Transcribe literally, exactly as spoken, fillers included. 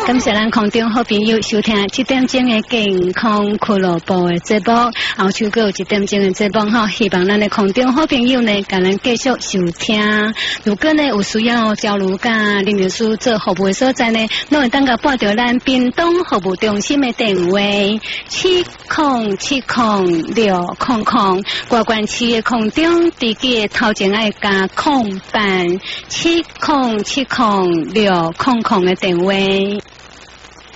感谢咱空中好朋友收听七点钟的健康俱乐部的节目，后手阁有一点钟的节目哈，希望咱的空中好朋友呢，甲咱继续收听。如果呢有需要交流甲林律师做服务的所在呢，拢会当甲拨着咱屏东服务中心的电话七零七零六零零，外关市的空中地基头前爱加空板七零七零六零零的电话。